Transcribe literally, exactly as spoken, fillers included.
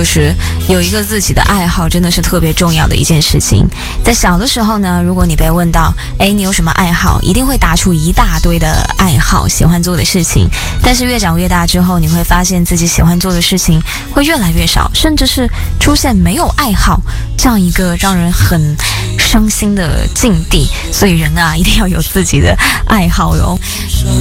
就是有一个自己的爱好真的是特别重要的一件事情。在小的时候呢，如果你被问到哎你有什么爱好，一定会答出一大堆的爱好喜欢做的事情，但是越长越大之后，你会发现自己喜欢做的事情会越来越少，甚至是出现没有爱好这样一个让人很伤心的境地。所以人啊一定要有自己的爱好哟。